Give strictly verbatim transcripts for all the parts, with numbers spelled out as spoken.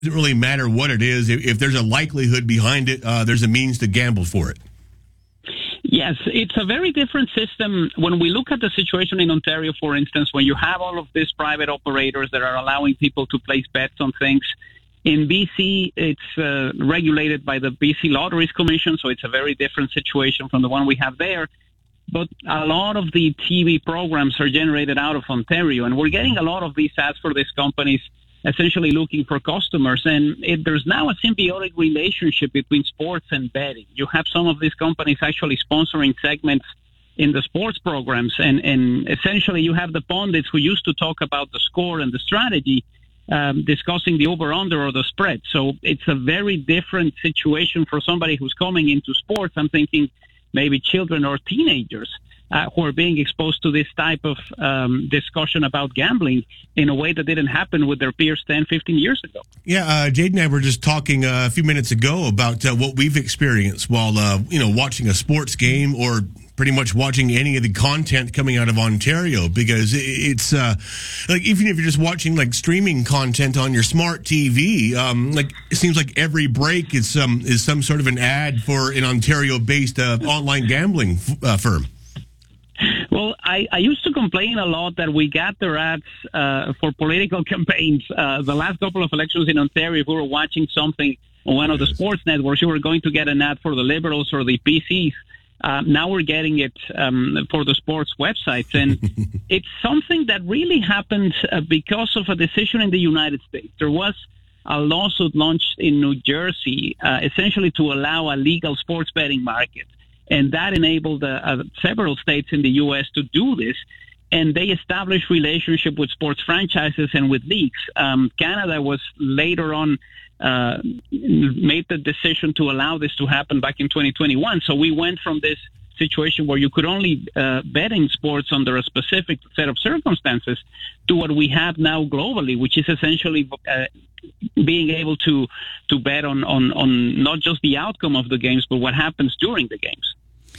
doesn't really matter what it is. If, if there's a likelihood behind it, uh, there's a means to gamble for it. Yes, it's a very different system. When we look at the situation in Ontario, for instance, when you have all of these private operators that are allowing people to place bets on things, in B C, it's uh, regulated by the B C Lotteries Commission, so it's a very different situation from the one we have there. But a lot of the T V programs are generated out of Ontario, and we're getting a lot of these ads for these companies essentially looking for customers. And it, there's now a symbiotic relationship between sports and betting. You have some of these companies actually sponsoring segments in the sports programs, and, and essentially you have the pundits who used to talk about the score and the strategy, um, discussing the over-under or the spread. So it's a very different situation for somebody who's coming into sports. I'm thinking maybe children or teenagers uh, who are being exposed to this type of um, discussion about gambling in a way that didn't happen with their peers ten, fifteen years ago. Yeah, uh, Jade and I were just talking uh, a few minutes ago about uh, what we've experienced while, uh, you know, watching a sports game or pretty much watching any of the content coming out of Ontario, because it's uh, like, even if you're just watching like streaming content on your smart T V, um, like it seems like every break is some is some sort of an ad for an Ontario-based uh, online gambling uh, firm. Well, I, I used to complain a lot that we got their ads uh, for political campaigns. Uh, the last couple of elections in Ontario, if we were watching something on one of the sports networks, you were going to get an ad for the Liberals or the P Cs. Uh, now we're getting it um, for the sports websites. And it's something that really happened uh, because of a decision in the United States. There was a lawsuit launched in New Jersey, uh, essentially to allow a legal sports betting market. And that enabled uh, uh, several states in the U S to do this. And they established relationship with sports franchises and with leagues. Um, Canada was later on uh, made the decision to allow this to happen back in twenty twenty-one. So we went from this situation where you could only uh, bet in sports under a specific set of circumstances to what we have now globally, which is essentially uh, being able to to bet on, on, on not just the outcome of the games, but what happens during the games.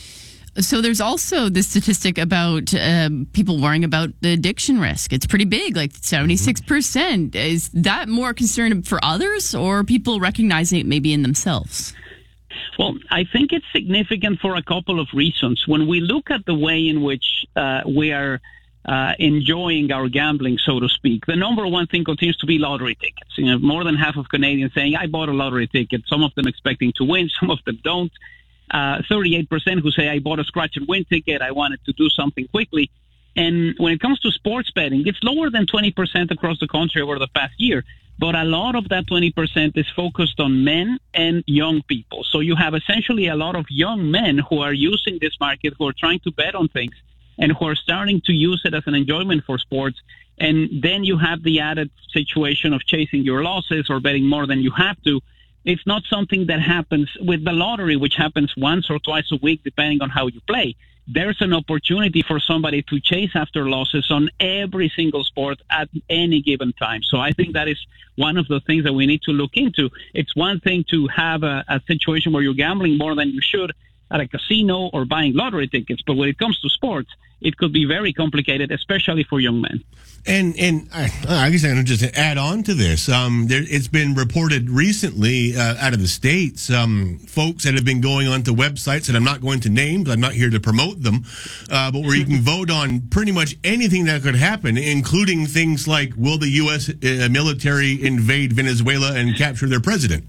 So there's also this statistic about uh, people worrying about the addiction risk. It's pretty big, like seventy-six percent. Is that more concern for others or people recognizing it maybe in themselves? Well, I think it's significant for a couple of reasons. When we look at the way in which uh, we are uh, enjoying our gambling, so to speak, the number one thing continues to be lottery tickets. You know, more than half of Canadians saying, I bought a lottery ticket, some of them expecting to win, some of them don't. Uh, thirty-eight percent who say, I bought a scratch and win ticket, I wanted to do something quickly. And when it comes to sports betting, it's lower than twenty percent across the country over the past year. But a lot of that twenty percent is focused on men and young people. So you have essentially a lot of young men who are using this market, who are trying to bet on things, and who are starting to use it as an enjoyment for sports. And then you have the added situation of chasing your losses or betting more than you have to. It's not something that happens with the lottery, which happens once or twice a week, depending on how you play. There's an opportunity for somebody to chase after losses on every single sport at any given time. So I think that is one of the things that we need to look into. It's one thing to have a, a situation where you're gambling more than you should at a casino or buying lottery tickets. But when it comes to sports, it could be very complicated, especially for young men. And and I, I guess I'm going to just add on to this. Um, there, it's been reported recently uh, out of the States, um, folks that have been going onto websites that I'm not going to name, but I'm not here to promote them, uh, but where you can vote on pretty much anything that could happen, including things like, will the U S uh, military invade Venezuela and capture their president?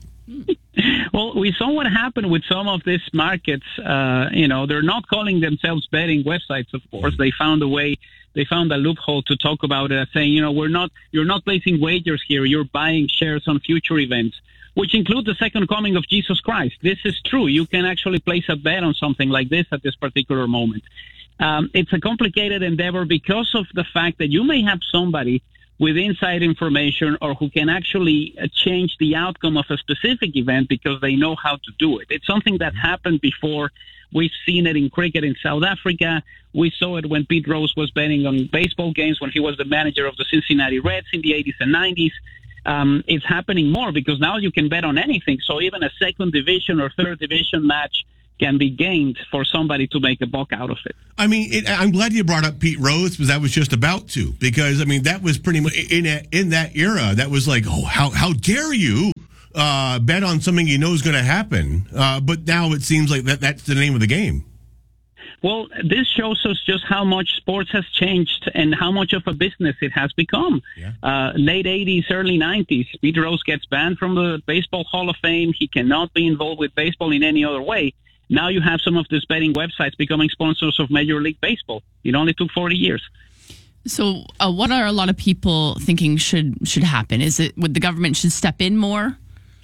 Well, we saw what happened with some of these markets. Uh, you know, they're not calling themselves betting websites, of course. They found a way, they found a loophole to talk about it, saying, you know, we're not, you're not placing wagers here. You're buying shares on future events, which include the second coming of Jesus Christ. This is true. You can actually place a bet on something like this at this particular moment. Um, it's a complicated endeavor because of the fact that you may have somebody with inside information or who can actually change the outcome of a specific event because they know how to do it. It's something that happened before. We've seen it in cricket in South Africa. We saw it when Pete Rose was betting on baseball games when he was the manager of the Cincinnati Reds in the eighties and nineties. Um, it's happening more because now you can bet on anything. So even a second division or third division match can be gained for somebody to make a buck out of it. I mean, it, I'm glad you brought up Pete Rose, because I was just about to. Because, I mean, that was pretty much, in a, in that era, that was like, oh, how how dare you uh, bet on something you know is going to happen. Uh, but now it seems like that that's the name of the game. Well, this shows us just how much sports has changed and how much of a business it has become. Yeah. Uh, late eighties, early nineties, Pete Rose gets banned from the Baseball Hall of Fame. He cannot be involved with baseball in any other way. Now you have some of these betting websites becoming sponsors of Major League Baseball. It only took forty years. So uh, what are a lot of people thinking should should happen? Is it would the government should step in more?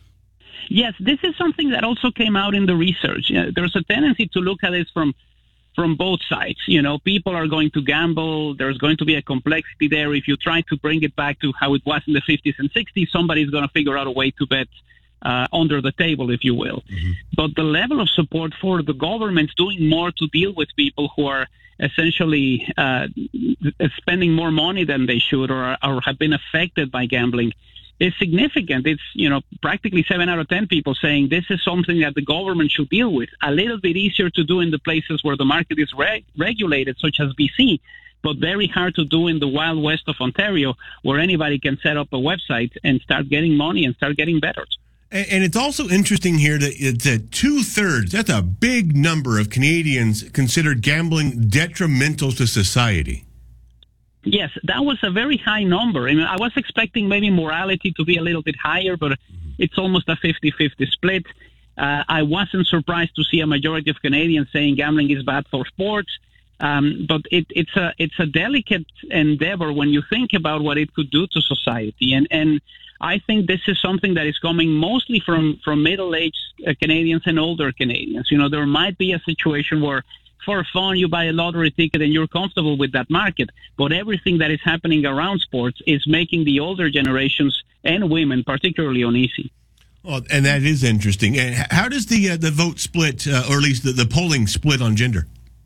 Yes, this is something that also came out in the research. You know, there's a tendency to look at this from from both sides. You know, people are going to gamble. There's going to be a complexity there. If you try to bring it back to how it was in the fifties and sixties, somebody's going to figure out a way to bet uh, under the table, if you will. Mm-hmm. But the level of support for the government's doing more to deal with people who are essentially uh, spending more money than they should or, or have been affected by gambling is significant. It's, you know, practically seven out of ten people saying this is something that the government should deal with. A little bit easier to do in the places where the market is re- regulated, such as B C, but very hard to do in the wild west of Ontario, where anybody can set up a website and start getting money and start getting better. And, and it's also interesting here that it's that two-thirds, that's a big number of Canadians consider gambling detrimental to society. Yes, that was a very high number. I mean, I was expecting maybe morality to be a little bit higher, but it's almost a fifty-fifty split. Uh, I wasn't surprised to see a majority of Canadians saying gambling is bad for sports. Um, but it, it's a it's a delicate endeavor when you think about what it could do to society. And, and I think this is something that is coming mostly from, from middle-aged uh, Canadians and older Canadians. You know, there might be a situation where for fun, you buy a lottery ticket and you're comfortable with that market. But everything that is happening around sports is making the older generations and women particularly uneasy. Oh, and that is interesting. And how does the uh, the vote split, uh, or at least the, the polling split on gender?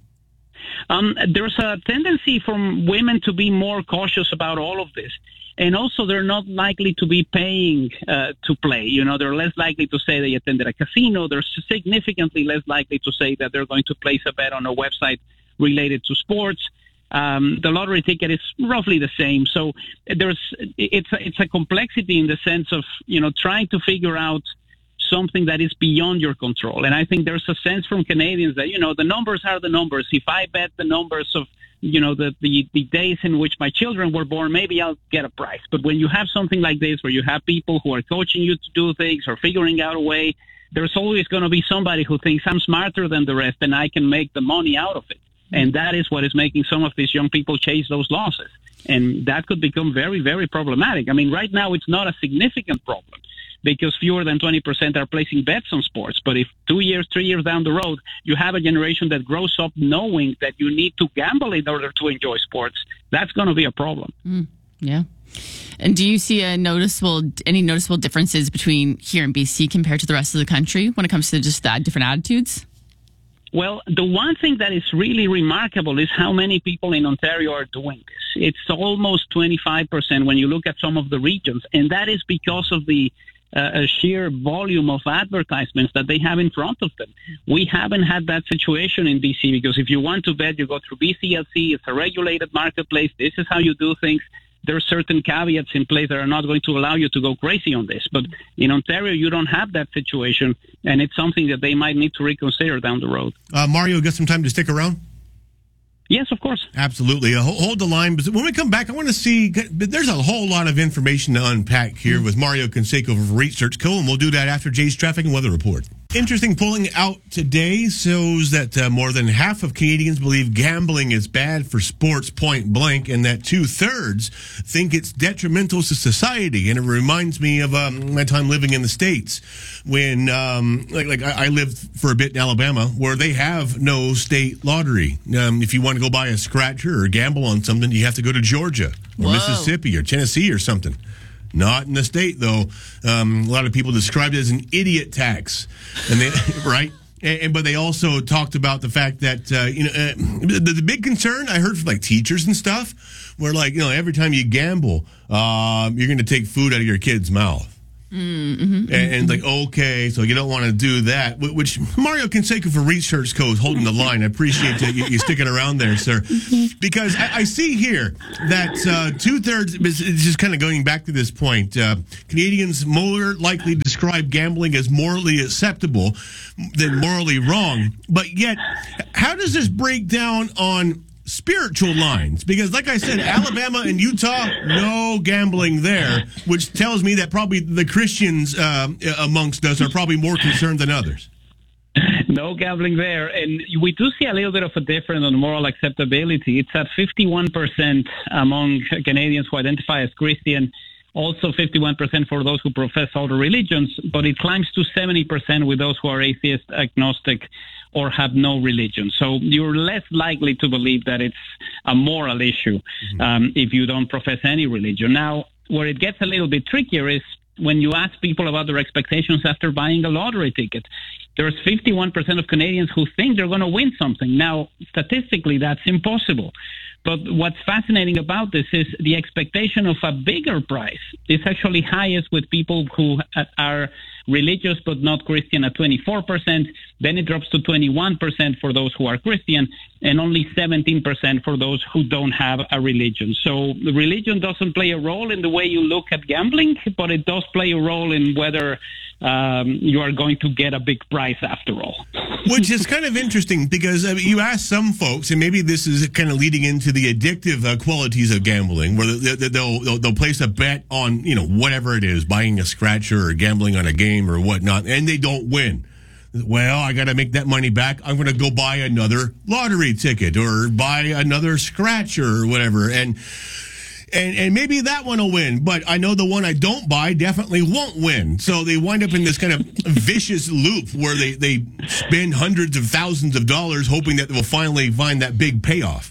Um, there's a tendency from women to be more cautious about all of this. And also, they're not likely to be paying uh, to play. You know, they're less likely to say they attended a casino. They're significantly less likely to say that they're going to place a bet on a website related to sports. Um, the lottery ticket is roughly the same. So there's it's a, it's a complexity in the sense of, you know, trying to figure out something that is beyond your control. And I think there's a sense from Canadians that, you know, the numbers are the numbers. If I bet the numbers of you know, the, the, the days in which my children were born, maybe I'll get a prize. But when you have something like this, where you have people who are coaching you to do things or figuring out a way, there's always going to be somebody who thinks I'm smarter than the rest and I can make the money out of it. And that is what is making some of these young people chase those losses. And that could become very, very problematic. I mean, right now it's not a significant problem, because fewer than twenty percent are placing bets on sports. But if two years, three years down the road, you have a generation that grows up knowing that you need to gamble in order to enjoy sports, that's going to be a problem. Mm, yeah. And do you see a noticeable, any noticeable differences between here in B C compared to the rest of the country when it comes to just that different attitudes? Well, the one thing that is really remarkable is how many people in Ontario are doing this. It's almost twenty-five percent when you look at some of the regions, and that is because of the Uh, a sheer volume of advertisements that they have in front of them. We haven't had that situation in B C, because if you want to bet, you go through B C L C. It's a regulated marketplace. This is how you do things. There are certain caveats in place that are not going to allow you to go crazy on this. But in Ontario, you don't have that situation, and it's something that they might need to reconsider down the road. Uh, Mario, got some time to stick around? Yes, of course. Absolutely. Uh, hold the line. But when we come back, I want to see, there's a whole lot of information to unpack here with Mario Canseco of Research Co., and we'll do that after Jay's Traffic and Weather Report. Interesting polling out today shows that uh, more than half of Canadians believe gambling is bad for sports, point blank, and that two-thirds think it's detrimental to society. And it reminds me of um, my time living in the States when, um, like, like I, I lived for a bit in Alabama, where they have no state lottery. Um, if you want to go buy a scratcher or gamble on something, you have to go to Georgia or Whoa. Mississippi or Tennessee or something. Not in the state, though. Um, a lot of people described it as an idiot tax, and they, right? And, and but they also talked about the fact that uh, you know uh, the, the big concern I heard from like teachers and stuff, where like you know every time you gamble, uh, you're going to take food out of your kid's mouth. Mm-hmm. And, and like, okay, so you don't want to do that, which Mario Canseco for Research Co. is holding the line. I appreciate you, you sticking around there, sir. Because I, I see here that uh, two-thirds, just kind of going back to this point, uh, Canadians more likely describe gambling as morally acceptable than morally wrong. But yet, how does this break down on spiritual lines? Because like I said, Alabama and Utah, no gambling there, which tells me that probably the Christians uh, amongst us are probably more concerned than others. No gambling there. And we do see a little bit of a difference on moral acceptability. It's at fifty-one percent among Canadians who identify as Christian, also fifty-one percent for those who profess other religions, but it climbs to seventy percent with those who are atheist, agnostic, or have no religion. So you're less likely to believe that it's a moral issue mm-hmm. um, if you don't profess any religion. Now, where it gets a little bit trickier is when you ask people about their expectations after buying a lottery ticket. There's fifty-one percent of Canadians who think they're going to win something. Now, statistically, that's impossible. But what's fascinating about this is the expectation of a bigger prize is actually highest with people who are religious but not Christian at twenty-four percent. Then it drops to twenty-one percent for those who are Christian and only seventeen percent for those who don't have a religion. So the religion doesn't play a role in the way you look at gambling, but it does play a role in whether um, you are going to get a big prize after all. Which is kind of interesting because I mean, you ask some folks, and maybe this is kind of leading into the addictive uh, qualities of gambling, where they'll, they'll they'll place a bet on, you know, whatever it is, buying a scratcher or gambling on a game or whatnot, and they don't win. Well, I got to make that money back. I'm going to go buy another lottery ticket or buy another scratcher or whatever, and. And and maybe that one will win, but I know the one I don't buy definitely won't win. So they wind up in this kind of vicious loop where they, they spend hundreds of thousands of dollars hoping that they'll finally find that big payoff.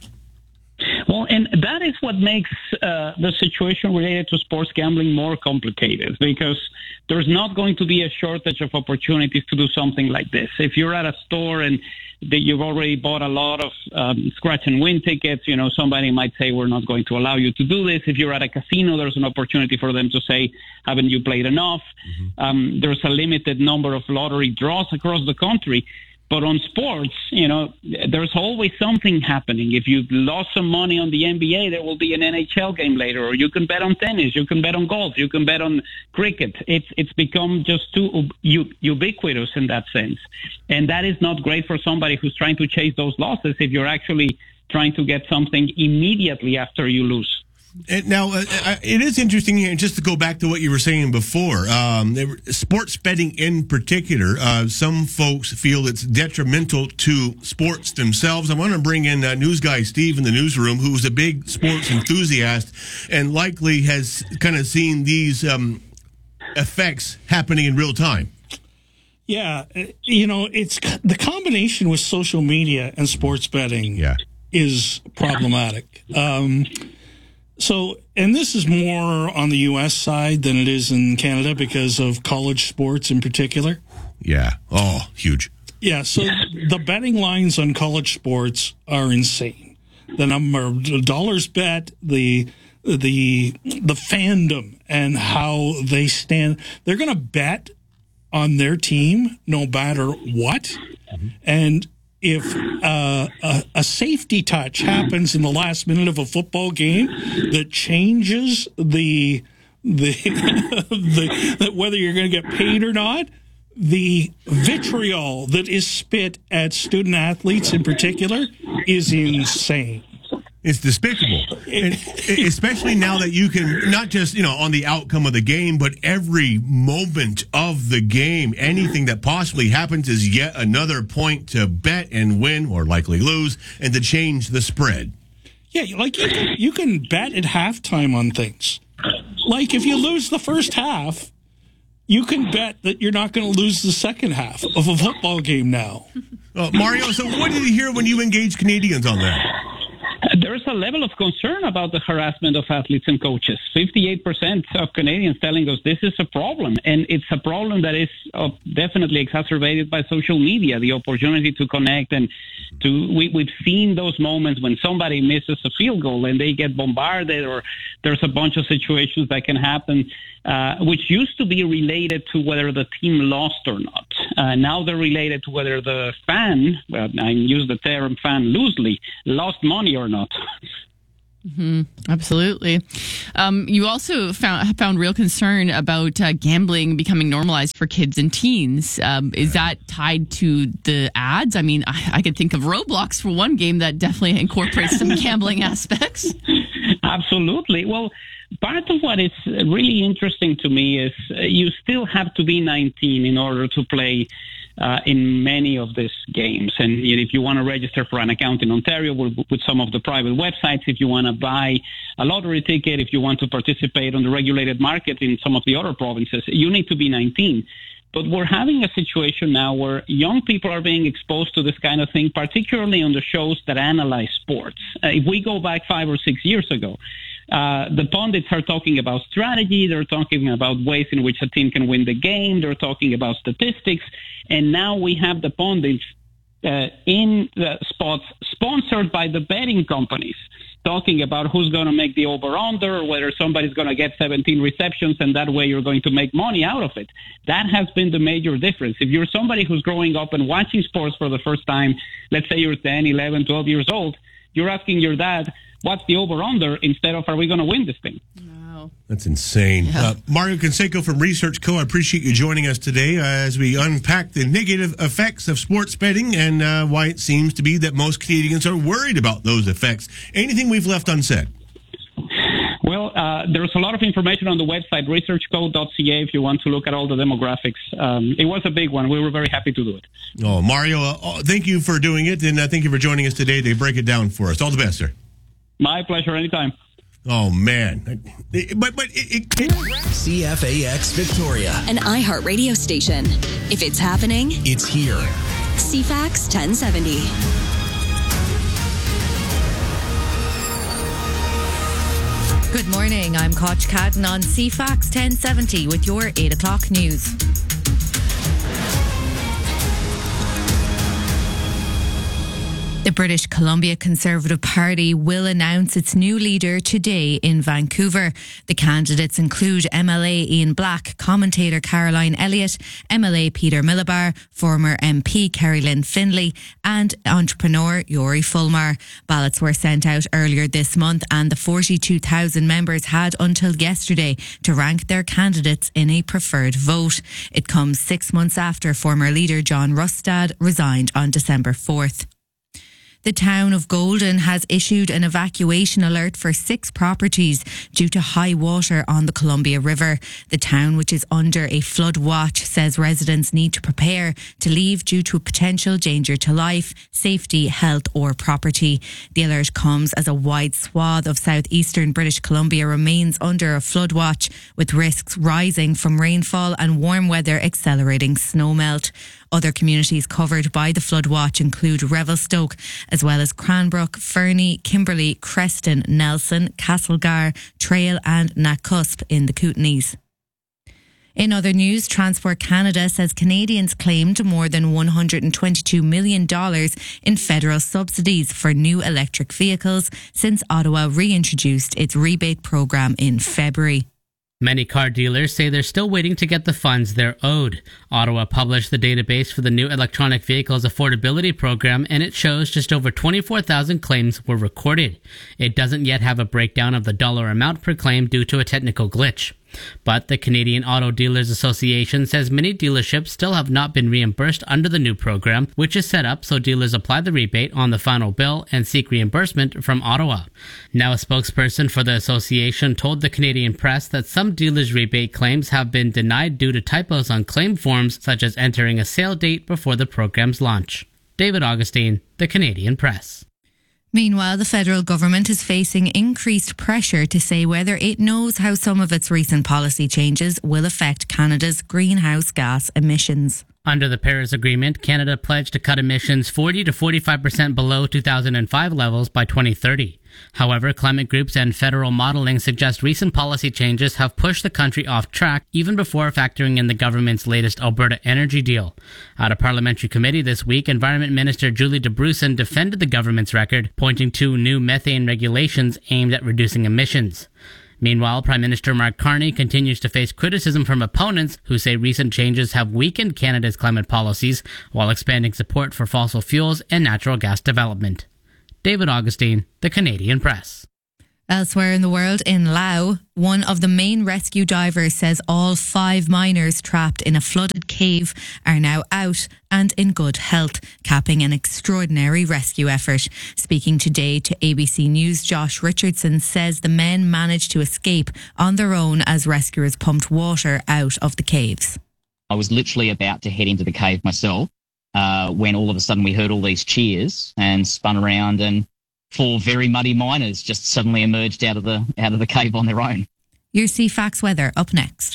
Well, and that is what makes uh, the situation related to sports gambling more complicated, because there's not going to be a shortage of opportunities to do something like this. If you're at a store and that you've already bought a lot of um, scratch and win tickets, you know, somebody might say, we're not going to allow you to do this. If you're at a casino, there's an opportunity for them to say, haven't you played enough? Mm-hmm. Um, there's a limited number of lottery draws across the country. But on sports, you know, there's always something happening. If you've lost some money on the N B A, there will be an N H L game later, or you can bet on tennis, you can bet on golf, you can bet on cricket. It's it's become just too ubiquitous in that sense. And that is not great for somebody who's trying to chase those losses if you're actually trying to get something immediately after you lose. And now, uh, it is interesting here, just to go back to what you were saying before, um, sports betting in particular, uh, some folks feel it's detrimental to sports themselves. I want to bring in uh, news guy Steve in the newsroom, who's a big sports enthusiast and likely has kind of seen these um, effects happening in real time. Yeah, you know, it's the combination with social media and sports betting yeah. is problematic. Um So, and this is more on the U S side than it is in Canada because of college sports in particular. Yeah. Oh, huge. Yeah. So the betting lines on college sports are insane. The number of dollars bet, the the the fandom, and how they stand. They're going to bet on their team no matter what, mm-hmm. and. If uh, a, a safety touch happens in the last minute of a football game that changes the the, the, the whether you're going to get paid or not, the vitriol that is spit at student athletes in particular is insane. It's despicable, and especially now that you can not just, you know, on the outcome of the game, but every moment of the game, anything that possibly happens is yet another point to bet and win or likely lose and to change the spread. Yeah, like you can, you can bet at halftime on things. Like if you lose the first half, you can bet that you're not going to lose the second half of a football game now. Uh, Mario, so what did you hear when you engaged Canadians on that? There's a level of concern about the harassment of athletes and coaches. fifty-eight percent of Canadians telling us this is a problem, and it's a problem that is uh, definitely exacerbated by social media, the opportunity to connect. And to we, we've seen those moments when somebody misses a field goal and they get bombarded, or there's a bunch of situations that can happen, uh, which used to be related to whether the team lost or not. Uh, now they're related to whether the fan, well, I use the term fan loosely, lost money or not. Mm-hmm. Absolutely. Um, you also found found real concern about uh, gambling becoming normalized for kids and teens. Um, is that tied to the ads? I mean, I, I could think of Roblox for one game that definitely incorporates some gambling aspects. Absolutely. Well, part of what is really interesting to me is uh, you still have to be nineteen in order to play Uh, in many of these games. And if you want to register for an account in Ontario with, with some of the private websites, if you want to buy a lottery ticket, if you want to participate on the regulated market in some of the other provinces, you need to be nineteen. But we're having a situation now where young people are being exposed to this kind of thing, particularly on the shows that analyze sports. Uh, if we go back five or six years ago, Uh, the pundits are talking about strategy. They're talking about ways in which a team can win the game. They're talking about statistics. And now we have the pundits uh, in the spots sponsored by the betting companies talking about who's going to make the over-under, or whether somebody's going to get seventeen receptions, and that way you're going to make money out of it. That has been the major difference. If you're somebody who's growing up and watching sports for the first time, let's say you're ten, eleven, twelve years old, you're asking your dad, what's the over-under, instead of, are we going to win this thing? Wow. That's insane. Yeah. Uh, Mario Canseco from Research Co. I appreciate you joining us today uh, as we unpack the negative effects of sports betting and uh, why it seems to be that most Canadians are worried about those effects. Anything we've left unsaid? Well, uh, there's a lot of information on the website, research co dot c a, if you want to look at all the demographics. Um, it was a big one. We were very happy to do it. Oh, Mario, uh, oh, thank you for doing it, and uh, thank you for joining us today to break it down for us. All the best, sir. My pleasure, anytime. Oh, man. But, but it, it, it... C F A X Victoria, an iHeart radio station. If it's happening, it's here. C FAX ten seventy. Good morning, I'm Koch Cadden on C FAX ten seventy with your eight o'clock news. The British Columbia Conservative Party will announce its new leader today in Vancouver. The candidates include M L A Ian Black, commentator Caroline Elliott, M L A Peter Millibar, former M P Kerry Lynn Findlay, and entrepreneur Yori Fulmar. Ballots were sent out earlier this month, and the forty-two thousand members had until yesterday to rank their candidates in a preferred vote. It comes six months after former leader John Rustad resigned on December fourth. The town of Golden has issued an evacuation alert for six properties due to high water on the Columbia River. The town, which is under a flood watch, says residents need to prepare to leave due to a potential danger to life, safety, health or property. The alert comes as a wide swath of southeastern British Columbia remains under a flood watch, with risks rising from rainfall and warm weather accelerating snowmelt. Other communities covered by the flood watch include Revelstoke, as well as Cranbrook, Fernie, Kimberley, Creston, Nelson, Castlegar, Trail and Nakusp in the Kootenays. In other news, Transport Canada says Canadians claimed more than one hundred twenty-two million dollars in federal subsidies for new electric vehicles since Ottawa reintroduced its rebate program in February. Many car dealers say they're still waiting to get the funds they're owed. Ottawa published the database for the new Electronic Vehicles Affordability Program, and it shows just over twenty-four thousand claims were recorded. It doesn't yet have a breakdown of the dollar amount per claim due to a technical glitch. But the Canadian Auto Dealers Association says many dealerships still have not been reimbursed under the new program, which is set up so dealers apply the rebate on the final bill and seek reimbursement from Ottawa. Now, a spokesperson for the association told the Canadian Press that some dealers' rebate claims have been denied due to typos on claim forms, such as entering a sale date before the program's launch. David Augustine, the Canadian Press. Meanwhile, the federal government is facing increased pressure to say whether it knows how some of its recent policy changes will affect Canada's greenhouse gas emissions. Under the Paris Agreement, Canada pledged to cut emissions forty to forty-five percent below two thousand five levels by twenty thirty. However, climate groups and federal modeling suggest recent policy changes have pushed the country off track even before factoring in the government's latest Alberta energy deal. At a parliamentary committee this week, Environment Minister Julie DeBrusen defended the government's record, pointing to new methane regulations aimed at reducing emissions. Meanwhile, Prime Minister Mark Carney continues to face criticism from opponents who say recent changes have weakened Canada's climate policies while expanding support for fossil fuels and natural gas development. David Augustine, The Canadian Press. Elsewhere in the world, in Laos, one of the main rescue divers says all five miners trapped in a flooded cave are now out and in good health, capping an extraordinary rescue effort. Speaking today to A B C News, Josh Richardson says the men managed to escape on their own as rescuers pumped water out of the caves. I was literally about to head into the cave myself uh, when all of a sudden we heard all these cheers and spun around, and four very muddy miners just suddenly emerged out of the out of the cave on their own. Your C FAX weather up next.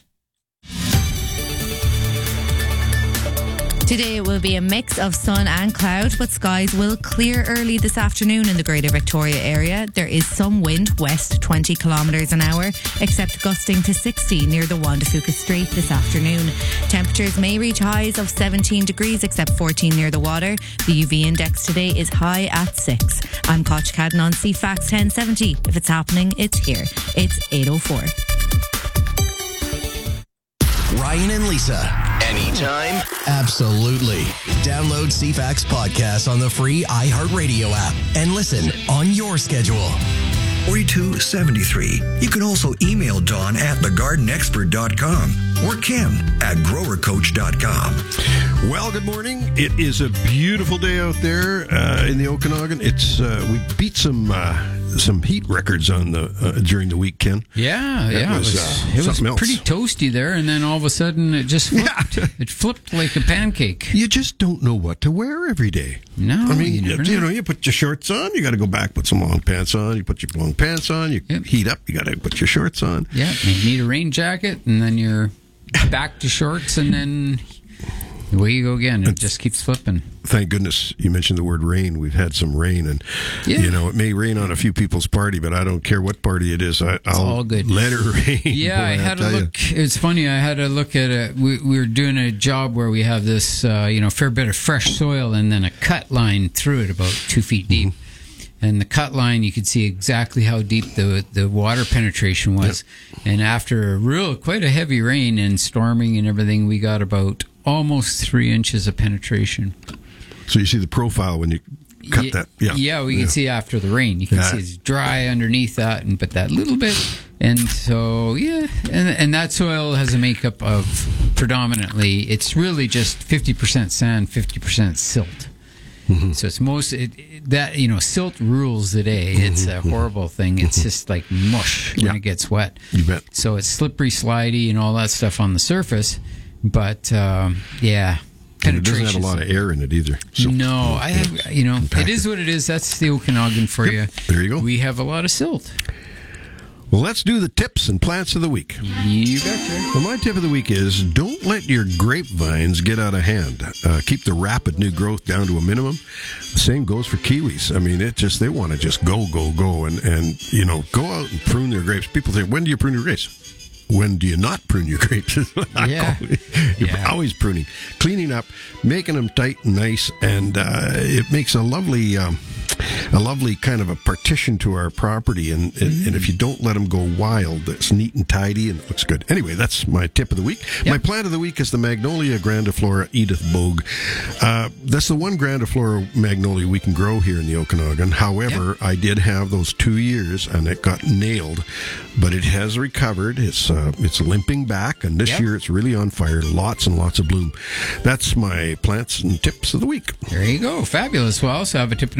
Today it will be a mix of sun and cloud, but skies will clear early this afternoon in the Greater Victoria area. There is some wind, west twenty kilometres an hour, except gusting to sixty near the Juan de Fuca Strait this afternoon. Temperatures may reach highs of seventeen degrees, except fourteen near the water. The U V index today is high at six. I'm Koch Cadden on C FAX ten seventy. If it's happening, it's here. It's eight oh four. Ryan and Lisa. Anytime? Absolutely. Download C FAX podcast on the free iHeartRadio app and listen on your schedule. forty-two seventy-three. You can also email Dawn at the garden expert dot com or Kim at grower coach dot com. Well, good morning. It is a beautiful day out there uh, in the Okanagan. It's uh, we beat some uh, some heat records on the uh, during the week, Ken. Yeah, That yeah, was, it was, uh, it was something pretty else. toasty there, and then all of a sudden it just flipped. Yeah. It flipped like a pancake. You just don't know what to wear every day. No, I mean, you you, never you know. know, you put your shorts on, you got to go back, put some long pants on. You put your long pants on, you Yep. heat up, you got to put your shorts on. Yeah, you need a rain jacket, and then you're back to shorts, and then away you go again. It just keeps flipping. Thank goodness you mentioned the word rain. We've had some rain, and Yeah. you know it may rain on a few people's party, but I don't care what party it is. I, I'll all good. let it rain. Yeah, boy, I had a tell you. look. It's funny. I had a look at it. We, we were doing a job where we have this, uh, you know, fair bit of fresh soil, and then a cut line through it about two feet deep. Mm-hmm. And the cut line, you could see exactly how deep the the water penetration was. Yep. And after a real, quite a heavy rain and storming and everything, we got about almost three inches of penetration. So you see the profile when you cut yeah, that. Yeah, yeah, we yeah. can see after the rain. You can Yeah. see it's dry underneath that, and but that little bit. And so, yeah, and and that soil has a makeup of predominantly. It's really just fifty percent sand, fifty percent silt. Mm-hmm. So it's most it, it, that you know silt rules the day. It's a horrible thing. It's just like mush when Yeah. it gets wet. You bet. So it's slippery, slidey, and all that stuff on the surface. But um, yeah, And it doesn't have a penetration's- lot of air in it either. So, no, I have, you know, Compact it is what it is. That's the Okanagan for Yep, you. there you go. We have a lot of silt. Well, let's do the tips and plants of the week. You betcha. Well, my tip of the week is don't let your grapevines get out of hand. Uh, keep the rapid new growth down to a minimum. The same goes for kiwis. I mean, it just they want to just go, go, go, and and you know go out and prune their grapes. People think, when do you prune your grapes? When do you not prune your grapes? Yeah. You're Yeah. always pruning, cleaning up, making them tight and nice, and uh, it makes a lovely. Um, a lovely kind of a partition to our property, and, and, and if you don't let them go wild, it's neat and tidy and it looks good. Anyway, that's my tip of the week. Yep. My plant of the week is the Magnolia grandiflora Edith Bogue. Uh, that's the one grandiflora magnolia we can grow here in the Okanagan. However, Yep. I did have those two years and it got nailed, but it has recovered. It's uh, it's limping back, and this Yep. year it's really on fire. Lots and lots of bloom. That's my plants and tips of the week. There you go. Fabulous. Well, I also have a tip and a plant.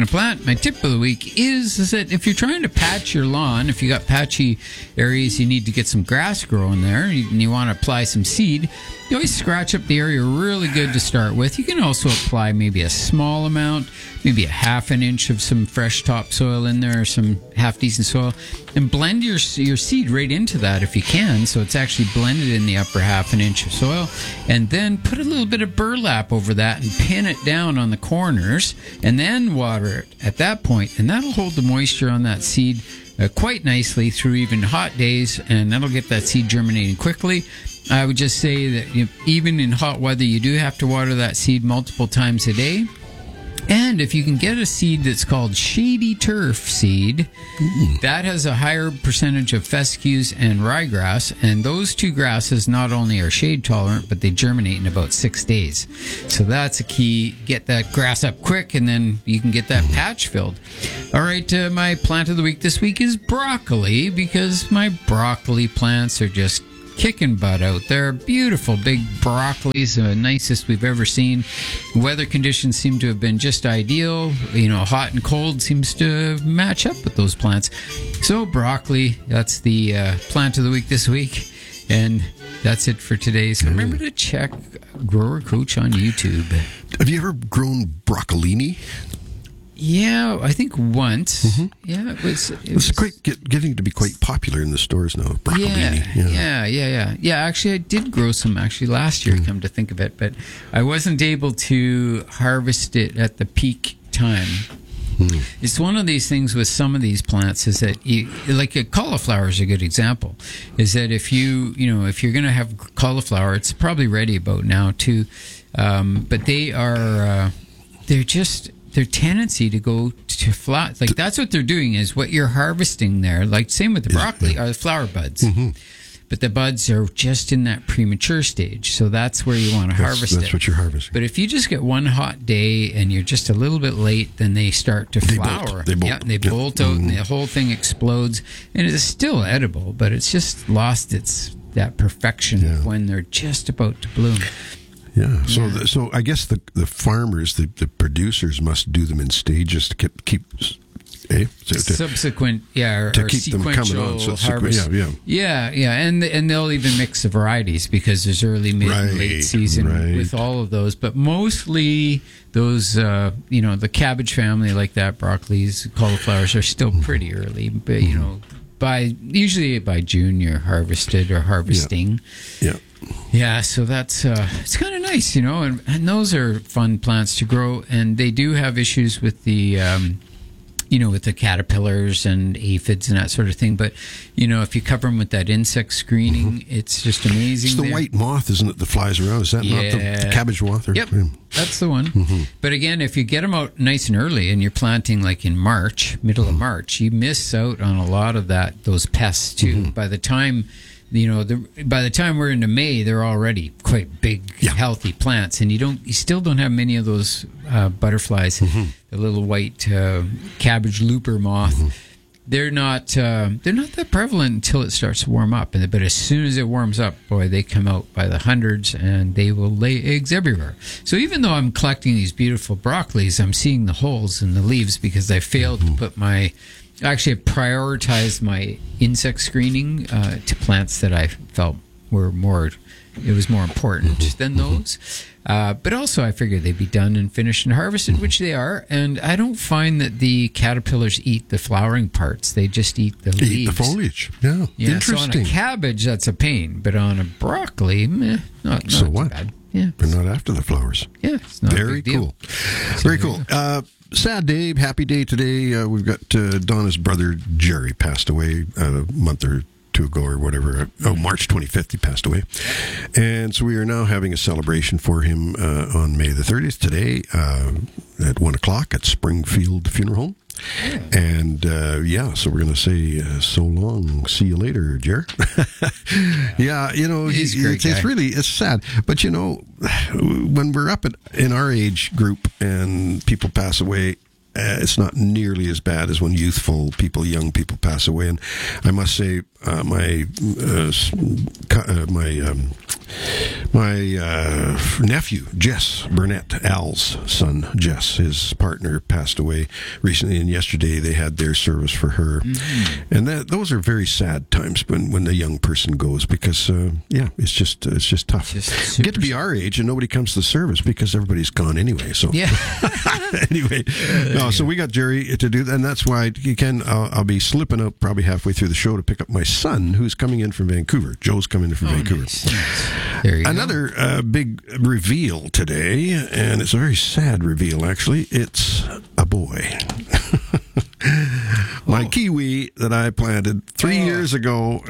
my tip of the week is, is that if you're trying to patch your lawn, if you got patchy areas, you need to get some grass growing there, and you, and you want to apply some seed, you always scratch up the area really good to start with. You can also apply maybe a small amount, maybe a half an inch of some fresh topsoil in there, or some half decent soil, and blend your your seed right into that if you can, so it's actually blended in the upper half an inch of soil, and then put a little bit of burlap over that and pin it down on the corners, and then water it at that point, and that'll hold the moisture on that seed uh, quite nicely through even hot days, and that'll get that seed germinating quickly. I would just say that, you know, even in hot weather, you do have to water that seed multiple times a day. And if you can get a seed that's called shady turf seed, Ooh. that has a higher percentage of fescues and ryegrass. And those two grasses not only are shade tolerant, but they germinate in about six days. So that's a key. Get that grass up quick, and then you can get that patch filled. All right, uh, my plant of the week this week is broccoli, because my broccoli plants are just kicking butt out there. Beautiful big broccolis, the nicest we've ever seen. Weather conditions seem to have been just ideal. You know, hot and cold seems to match up with those plants. So broccoli, that's the uh, plant of the week this week. And that's it for today. So remember to check Grower Coach on YouTube. Have you ever grown broccolini? Yeah, I think once. Mm-hmm. Yeah, it was. It it's was, quite get, getting to be quite popular in the stores now. Broccolini. Yeah, yeah, yeah, yeah, yeah. Yeah, actually, I did grow some actually last year. Mm. Come to think of it, but I wasn't able to harvest it at the peak time. Mm. It's one of these things with some of these plants is that you, like a cauliflower is a good example. Is that if you you know if you're going to have cauliflower, it's probably ready about now too, um, but they are uh, they're just. Their tendency to go to flat, like that's what they're doing is what you're harvesting there. Like same with the broccoli, are the flower buds. Mm-hmm. But the buds are just in that premature stage. So that's where you want to that's, harvest that's it. That's what you're harvesting. But if you just get one hot day and you're just a little bit late, then they start to they flower. Bolt. They bolt. Yeah, they bolt out mm-hmm. and the whole thing explodes. And it's still edible, but it's just lost its that perfection yeah. of when they're just about to bloom. Yeah. So, yeah. The, so I guess the the farmers, the, the producers, must do them in stages to keep keep. Eh? So to, subsequent, yeah, or, to or keep them coming on. So harvest. Yeah, yeah, yeah, yeah, and and they'll even mix the varieties because there's early, mid, right, and late season right. with all of those. But mostly those, uh, you know, the cabbage family like that, broccolis, cauliflowers are still pretty early. But you know, by usually by June you're harvested or harvesting. Yeah. yeah. Yeah, so that's uh, it's kind of nice, you know, and, and those are fun plants to grow, and they do have issues with the, um, you know, with the caterpillars and aphids and that sort of thing. But you know, if you cover them with that insect screening, mm-hmm. it's just amazing. It's the there. white moth, isn't it? That flies around. Is that yeah. not the, the cabbage moth? Or, yep, yeah. that's the one. Mm-hmm. But again, if you get them out nice and early, and you're planting like in March, middle mm-hmm. of March, you miss out on a lot of that those pests too. Mm-hmm. By the time You know, the, by the time we're into May, they're already quite big, yeah. healthy plants, and you don't, you still don't have many of those uh, butterflies, mm-hmm. the little white uh, cabbage looper moth. Mm-hmm. They're not, uh, they're not that prevalent until it starts to warm up. And but as soon as it warms up, boy, they come out by the hundreds, and they will lay eggs everywhere. So even though I'm collecting these beautiful broccolis, I'm seeing the holes in the leaves because I failed mm-hmm. to put my. Actually, I prioritized my insect screening uh, to plants that I felt were more, it was more important mm-hmm. than those. Uh, but also, I figured they'd be done and finished and harvested, which they are. And I don't find that the caterpillars eat the flowering parts; they just eat the they leaves. Eat the foliage. Yeah, yeah. Interesting. So on a cabbage, that's a pain, but on a broccoli, meh, not, not so too what? bad. Yeah, they're not after the flowers. Yeah, it's not very a big cool. Deal. Very cool. Uh, sad day, happy day today. Uh, we've got uh, Donna's brother Jerry passed away uh, a month or two ago or whatever. Oh, March twenty-fifth he passed away. And so we are now having a celebration for him uh, on May the thirtieth today uh, at one o'clock at Springfield Funeral Home. Yeah. And uh, yeah, so we're going to say uh, so long, see you later, Jer. yeah, you know, He's he, a great it's, it's guy. really it's sad, but you know, when we're up at, in our age group and people pass away, uh, it's not nearly as bad as when youthful people, young people pass away. And I must say, uh, my uh, uh, my um, my uh, nephew, Jess Burnett, Al's son, Jess, his partner, passed away recently, and yesterday they had their service for her. Mm-hmm. And that, those are very sad times when, when the young person goes, because uh, yeah, it's just it's just tough. Just we get to be our age and nobody comes to the service because everybody's gone anyway. So yeah. anyway, no. So we got Jerry to do that, and that's why you can. I'll, I'll be slipping out probably halfway through the show to pick up my son, who's coming in from Vancouver. Joe's coming in from oh, Vancouver. Nice. Nice. There you Another uh, big reveal today, and it's a very sad reveal, actually. It's a boy. My oh. kiwi that I planted three oh. years ago,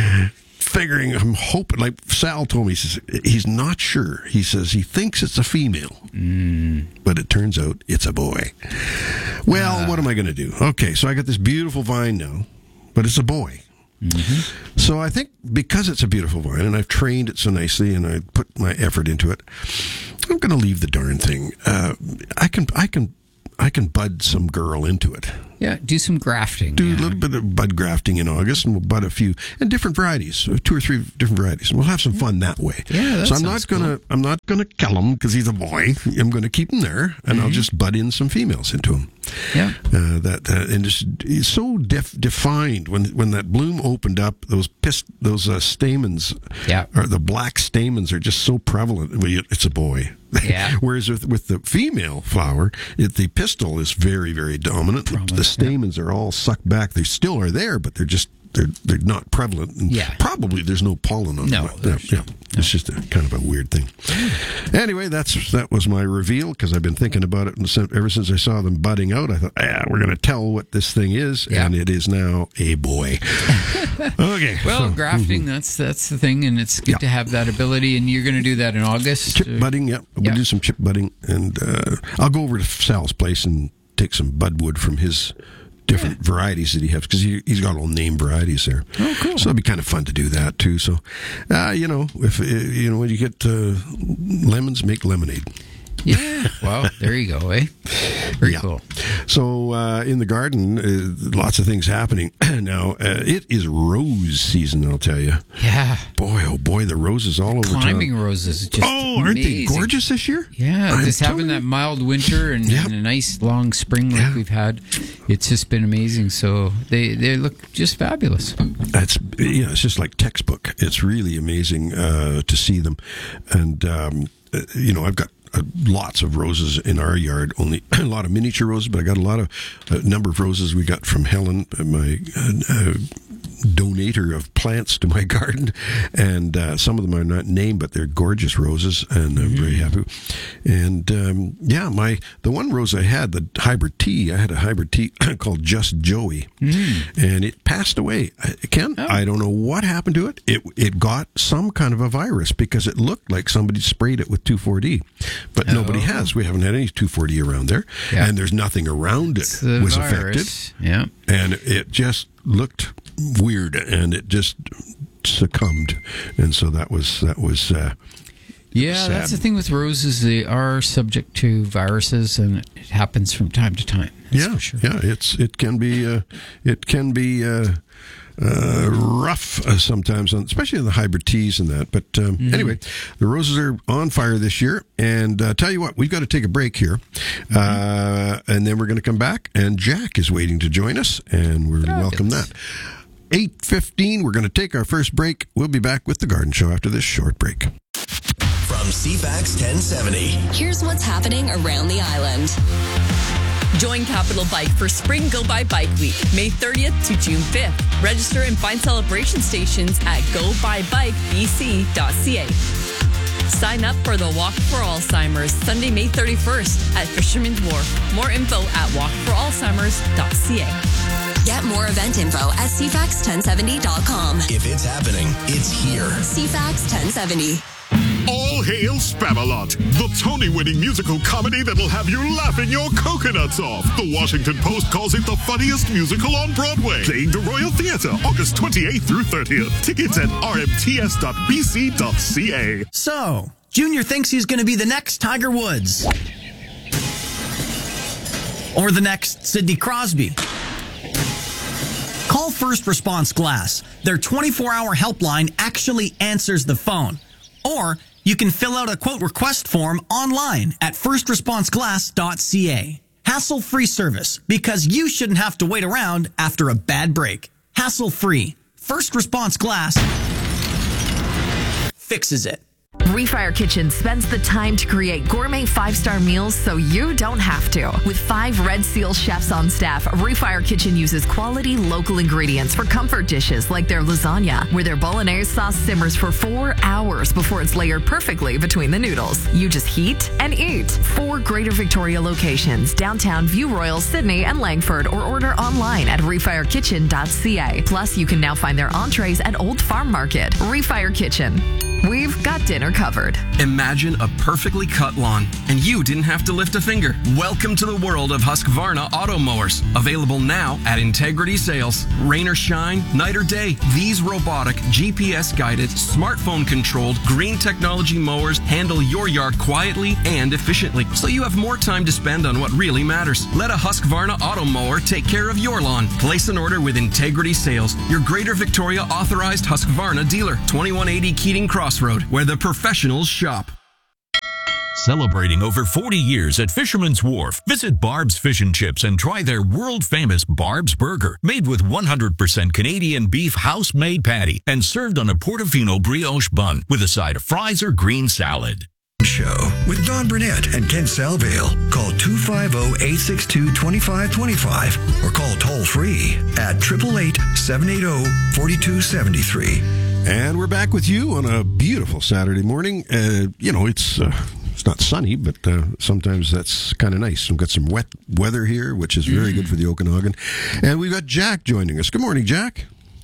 figuring, I'm hoping, like Sal told me, he says, he's not sure. He says he thinks it's a female, mm. but it turns out it's a boy. Well, uh. what am I going to do? Okay, so I got this beautiful vine now, but it's a boy. Mm-hmm. So I think because it's a beautiful vine and I've trained it so nicely and I put my effort into it, I'm going to leave the darn thing. Uh, I can, I can, I can bud some girl into it. Yeah, do some grafting. Do yeah. a little bit of bud grafting in August, and we'll bud a few and different varieties, two or three different varieties, and we'll have some fun that way. Yeah, that so I'm not gonna, cool. I'm not gonna kill him because he's a boy. I'm gonna keep him there, and mm-hmm. I'll just bud in some females into him. Yeah, uh, that uh, and it's, it's so def- defined when when that bloom opened up. Those pist- those uh, stamens, yeah, or the black stamens are just so prevalent. It's a boy. Yeah. Whereas with, with the female flower, it, the pistil is very, very dominant. Prominent, the stamens yeah. are all sucked back. They still are there, but they're just they're they're not prevalent. And yeah. probably there's no pollen on no, them. Yeah, yeah. It's just a, kind of a weird thing. Anyway, that's that was my reveal because I've been thinking about it and ever since I saw them budding out. I thought, yeah, we're going to tell what this thing is, yeah. and it is now a boy. Okay. Well, so, grafting, mm-hmm. that's that's the thing, and it's good yeah. to have that ability. And you're going to do that in August. Chip uh, budding, yeah. We'll yeah. do some chip budding, and uh, I'll go over to Sal's place and take some budwood from his different yeah. varieties that he has, because he, he's got all name varieties there. Oh, cool. So it'd be kind of fun to do that too. So, uh, you know, if uh, you know when you get uh, lemons, make lemonade. Yeah. Wow. There you go. Eh. Very yeah. cool. So uh, in the garden, uh, lots of things happening now. Uh, it is rose season. I'll tell you. Yeah. Boy, oh boy, the roses all over town. Climbing roses. Just oh, aren't amazing. they gorgeous this year? Yeah. I'm just having you. that mild winter and, yep. and a nice long spring like yeah. we've had. It's just been amazing. So they they look just fabulous. That's yeah. It's just like textbook. It's really amazing uh, to see them, and um, uh, you know, I've got. Uh, lots of roses in our yard. Only a lot of miniature roses, but I got a lot of a uh, number of roses we got from Helen, my uh, uh, donator of plants to my garden, and uh, some of them are not named, but they're gorgeous roses, and I'm very happy. And um, yeah, my the one rose I had, the hybrid tea, I had a hybrid tea called Just Joey, mm. and it passed away. Ken, oh. I don't know what happened to it. It it got some kind of a virus because it looked like somebody sprayed it with two four D. But oh. nobody has. We haven't had any two four D around there. Yeah. And there's nothing around it was virus. affected. Yeah. And it just looked weird, and it just succumbed. And so that was, that was uh, yeah, sad. That's the thing with roses. They are subject to viruses, and it happens from time to time. Yeah, for sure. yeah. It's, it can be, uh, it can be, uh, Uh, rough uh, sometimes, on, especially in the hybrid teas and that. But um, mm-hmm. anyway, the roses are on fire this year. And uh, tell you what, we've got to take a break here. Mm-hmm. Uh, and then we're going to come back. And Jack is waiting to join us. And we're going to welcome that. eight fifteen, we're going to take our first break. We'll be back with The Garden Show after this short break. From C FAX ten seventy. Here's what's happening around the island. Join Capital Bike for Spring Go By Bike Week, May thirtieth to June fifth. Register and find celebration stations at go by bike b c dot c a. Sign up for the Walk for Alzheimer's Sunday, May thirty-first at Fisherman's Wharf. More info at walk for alzheimers dot c a. Get more event info at c fax ten seventy dot com. If it's happening, it's here. C FAX ten seventy. All hail Spamalot, the Tony-winning musical comedy that'll have you laughing your coconuts off. The Washington Post calls it the funniest musical on Broadway. Playing the Royal Theatre, August twenty-eighth through thirtieth. Tickets at r m t s dot b c dot c a. So, Junior thinks he's going to be the next Tiger Woods. or the next Sidney Crosby. Call First Response Glass. Their twenty-four hour helpline actually answers the phone. Or you can fill out a quote request form online at first response glass dot c a. Hassle-free service, because you shouldn't have to wait around after a bad break. Hassle-free. First Response Glass fixes it. Refire Kitchen spends the time to create gourmet five-star meals so you don't have to. With five Red Seal chefs on staff, Refire Kitchen uses quality local ingredients for comfort dishes like their lasagna, where their bolognese sauce simmers for four hours before it's layered perfectly between the noodles. You just heat and eat. Four Greater Victoria locations, downtown, View Royal, Sydney, and Langford, or order online at refire kitchen dot c a. Plus, you can now find their entrees at Old Farm Market. Refire Kitchen. We've got dinner covered. Imagine a perfectly cut lawn, and you didn't have to lift a finger. Welcome to the world of Husqvarna auto mowers. Available now at Integrity Sales. Rain or shine, night or day, these robotic, G P S-guided, smartphone-controlled, green technology mowers handle your yard quietly and efficiently, so you have more time to spend on what really matters. Let a Husqvarna auto mower take care of your lawn. Place an order with Integrity Sales, your Greater Victoria authorized Husqvarna dealer. twenty-one eighty Keating Crossroad, where the professionals shop. Celebrating over forty years at Fisherman's Wharf, visit Barb's Fish and Chips and try their world-famous Barb's Burger, made with one hundred percent Canadian beef house-made patty and served on a Portofino brioche bun with a side of fries or green salad. Show with Don Burnett and Ken Salvale. Call two five zero, eight six two, two five two five or call toll-free at eight eight eight, seven eight zero, four two seven three. And we're back with you on a beautiful Saturday morning. Uh, you know, it's uh, it's not sunny, but uh, sometimes that's kind of nice. We've got some wet weather here, which is very mm. good for the Okanagan. And we've got Jack joining us. Good morning, Jack.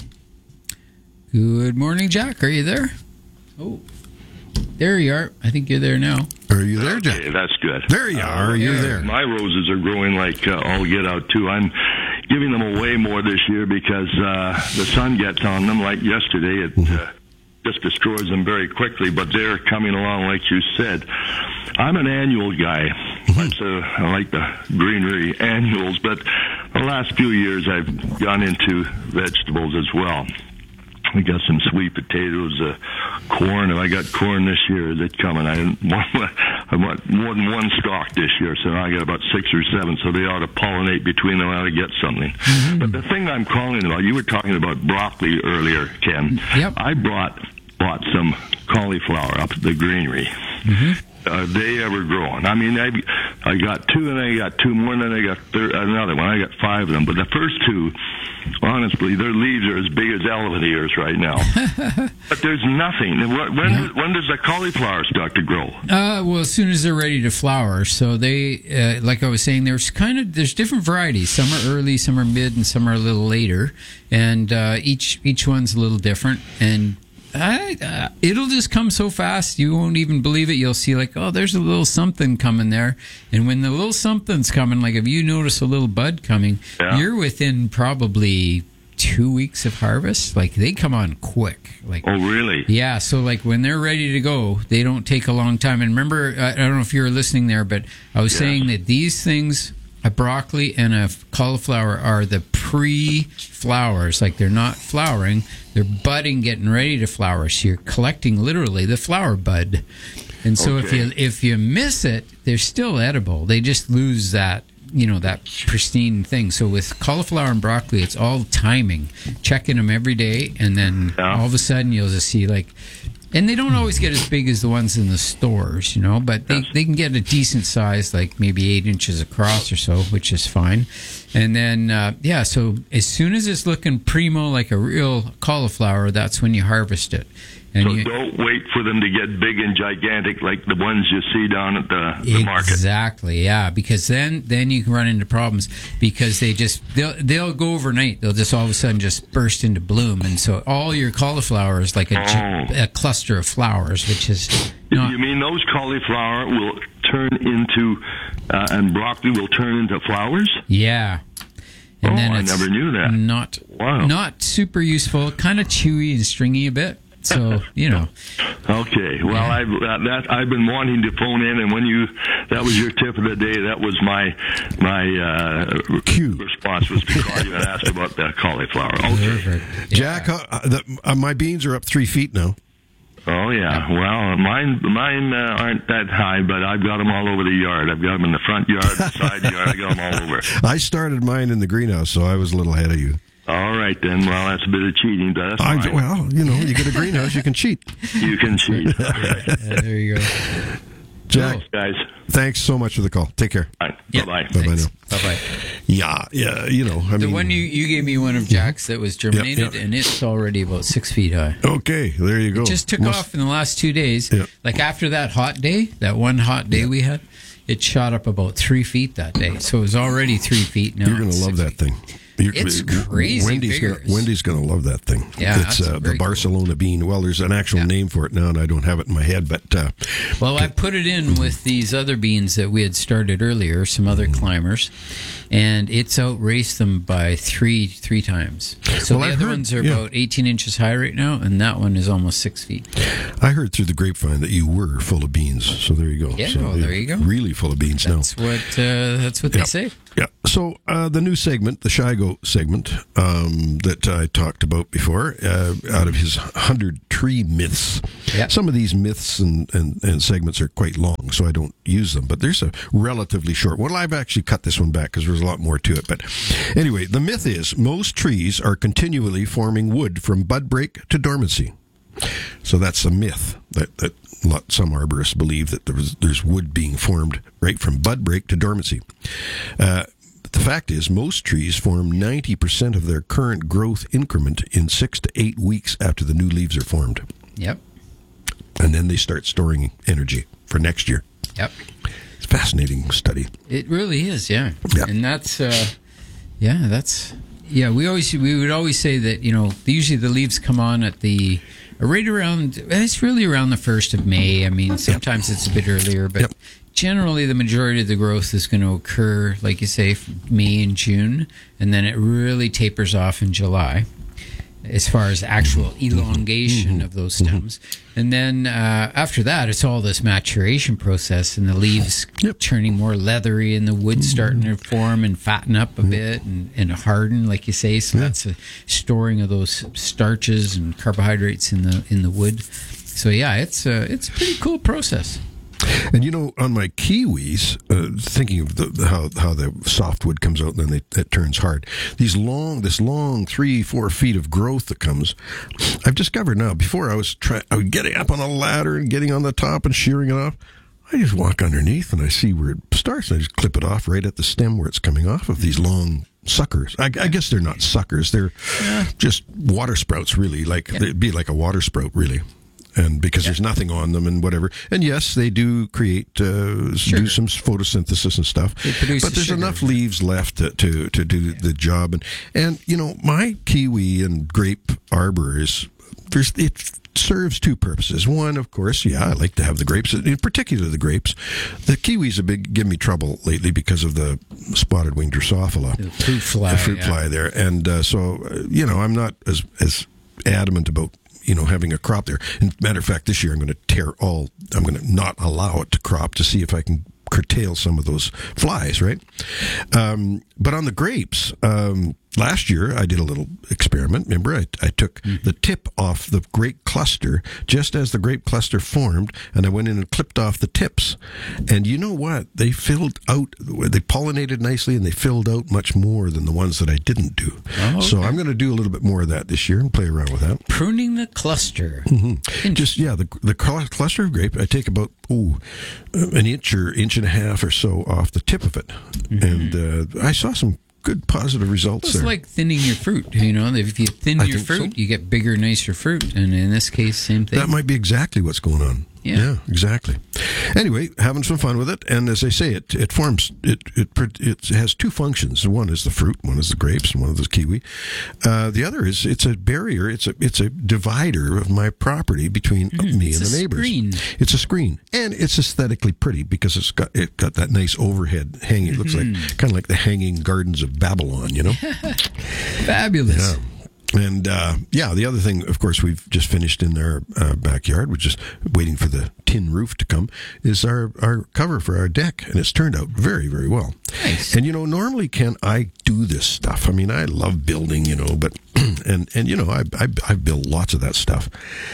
Good morning, Jack. Are you there? Oh, there you are. I think you're there now. Are you there, Jack? Okay, that's good. There you are. Uh, you're there. My roses are growing like uh, all get out, too. I'm giving them away more this year because uh, the sun gets on them. Like yesterday, it uh, just destroys them very quickly, but they're coming along like you said. I'm an annual guy. So I like the greenery annuals, but the last few years I've gone into vegetables as well. I got some sweet potatoes, uh, corn, and I got corn this year. Is it coming? I, I want more than one stalk this year, so I got about six or seven, so they ought to pollinate between them. I ought to get something. Mm-hmm. But the thing I'm calling about, you were talking about broccoli earlier, Ken. Yep. I brought, bought some cauliflower up at the greenery. Mm-hmm. Are they ever growing? I mean, I I got two, and I got two more, and then I got thir- another one. I got five of them. But the first two, honestly, their leaves are as big as elephant ears right now. But there's nothing. When, when, yeah. when does the cauliflower start to grow? Uh, well, as soon as they're ready to flower. So they, uh, like I was saying, there's kind of there's different varieties. Some are early, some are mid, and some are a little later. And uh, each each one's a little different. And I, uh, it'll just come so fast you won't even believe it. You'll see like, oh, there's a little something coming there, and when the little something's coming, like if you notice a little bud coming, yeah. you're within probably two weeks of harvest. Like they come on quick. Like oh, really? Yeah. So like when they're ready to go, they don't take a long time. And remember, I don't know if you were listening there, but I was yes. saying that these things, a broccoli and a cauliflower, are the pre-flowers. Like they're not flowering, they're budding, getting ready to flower. So you're collecting literally the flower bud. And so okay. if you if you miss it, they're still edible. They just lose that, you know, that pristine thing. So with cauliflower and broccoli, it's all timing, checking them every day, and then yeah. all of a sudden you'll just see like. And they don't always get as big as the ones in the stores, you know, but they, they can get a decent size, like maybe eight inches across or so, which is fine. And then, uh, yeah, so as soon as it's looking primo, like a real cauliflower, that's when you harvest it. And so you, don't wait for them to get big and gigantic like the ones you see down at the, the market. Exactly, yeah, because then then you can run into problems because they just they'll they'll go overnight. They'll just all of a sudden just burst into bloom, and so all your cauliflower is like a, oh. a cluster of flowers, which is not. You mean those cauliflower will turn into uh, and broccoli will turn into flowers? Yeah. And oh, then I it's never knew that. Not wow. not super useful, kind of chewy and stringy a bit. So, you know. Okay. Well, yeah. I've that, that I've been wanting to phone in, and when you that was your tip of the day, that was my my uh, Cue. response was to call you and ask about that cauliflower. Okay. Perfect. Jack, uh, the, uh, my beans are up three feet now. Oh yeah, well, mine mine uh, aren't that high, but I've got them all over the yard. I've got them in the front yard, the side yard. I got them all over. I started mine in the greenhouse, so I was a little ahead of you. All right then. Well, that's a bit of cheating, but that's I, fine. Well, you know, you get a greenhouse, you can cheat. You can cheat. All right. Yeah, there you go. Jack, Thanks, guys. Thanks so much for the call. Take care. Bye. Yeah. Bye. Bye. Bye. Bye. Bye. Yeah, yeah. You know, I the mean, one you, you gave me one of Jack's that was germinated, Yep, yep. and it's already about six feet high. Okay, there you go. It just took Most- off in the last two days. Yep. Like after that hot day, that one hot day we had, it shot up about three feet that day. So it was already three feet. Now You're going to love that thing. You're, It's crazy Wendy's gonna, vigorous. Wendy's going to love that thing. Yeah, it's that's uh, the very cool. Barcelona bean. Well, there's an actual Yeah. name for it now, and I don't have it in my head. But uh, Well, I put it in with these other beans that we had started earlier, some other climbers, and it's outraced them by three three times. So Well, the I've other heard- ones are yeah. about eighteen inches high right now, and that one is almost six feet. I heard through the grapevine that you were full of beans. So there you go. Yeah, so well, there you're you go. Really full of beans That's now. what uh, that's what Yeah. they say. Yeah. So uh, the new segment, the Shigo segment um, that I talked about before, uh, out of his hundred tree myths. Yeah. Some of these myths and, and, and segments are quite long, so I don't use them. But there's a relatively short one. Well, I've actually cut this one back because there's a lot more to it. But anyway, the myth is most trees are continually forming wood from bud break to dormancy. So that's a myth that, that lot, some arborists believe that there's, there's wood being formed right from bud break to dormancy. Uh, but the fact is, most trees form ninety percent of their current growth increment in six to eight weeks after the new leaves are formed. Yep. And then they start storing energy for next year. Yep. It's a fascinating study. It really is, yeah. Yeah. And that's, uh, yeah, that's, yeah. We always we would always say that, you know, usually the leaves come on at the right around. It's really around the first of May. I mean, sometimes it's a bit earlier, but Yep. generally the majority of the growth is going to occur, like you say, May and June, and then it really tapers off in July, as far as actual elongation of those stems. And then uh, after that, it's all this maturation process, and the leaves Yep. turning more leathery, and the wood starting to form and fatten up a bit and, and harden, like you say. So that's a storing of those starches and carbohydrates in the in the wood. So yeah, it's a, it's a pretty cool process. And you know, on my kiwis, uh, thinking of the, the, how how the softwood comes out and then they, it turns hard. These long, this long three, four feet of growth that comes. I've discovered now. Before I was trying, I was getting up on a ladder and getting on the top and shearing it off. I just walk underneath and I see where it starts, and I just clip it off right at the stem where it's coming off of these long suckers. I, I guess they're not suckers; they're Yeah. just water sprouts, really. Like Yeah. they'd be like a water sprout, really. And because there's nothing on them and whatever. And yes, they do create, uh, do some photosynthesis and stuff. They produce But there's sugar. enough leaves left to, to, to do the job. And, and, you know, my kiwi and grape arbor is, there's, it serves two purposes. One, of course, yeah, I like to have the grapes, in particular the grapes. The kiwis have been giving me trouble lately because of the spotted winged Drosophila. The fruit fly. The fruit yeah. fly there. And uh, so, uh, you know, I'm not as, as adamant about, you know, having a crop there. And matter of fact, this year I'm going to tear all, I'm going to not allow it to crop to see if I can curtail some of those flies, right? Um, but on the grapes, um, last year I did a little experiment. Remember, I, I took Mm-hmm. the tip off the grape cluster just as the grape cluster formed, and I went in and clipped off the tips. And you know what? They filled out, they pollinated nicely, and they filled out much more than the ones that I didn't do. Oh, So okay. I'm going to do a little bit more of that this year and play around with that. Pruning the cluster. Mm-hmm. Just yeah, the the cl- cluster of grape. I take about ooh, an inch or inch and a half or so off the tip of it, and uh, I saw some good positive results It's there. like thinning your fruit. You know, if you thin I your think fruit, so. you get bigger, nicer fruit. And in this case, same thing. That might be exactly what's going on. Yeah. exactly. Anyway, having some fun with it, and as I say, it it forms it it it has two functions. One is the fruit, one is the grapes, and one is the kiwi. Uh, the other is it's a barrier. It's a it's a divider of my property between Mm, me it's and the a neighbors. screen. It's a screen, and it's aesthetically pretty because it's got it got that nice overhead hanging. It looks Mhm. like kind of like the Hanging Gardens of Babylon, you know. Fabulous. Yeah. And uh, yeah, the other thing, of course, we've just finished in our uh, backyard, we're just waiting for the tin roof to come, is our, our cover for our deck. And it's turned out very, very well. Nice. And, you know, normally, Ken, I do this stuff. I mean, I love building, you know, but, and, and you know, I, I, I've built lots of that stuff.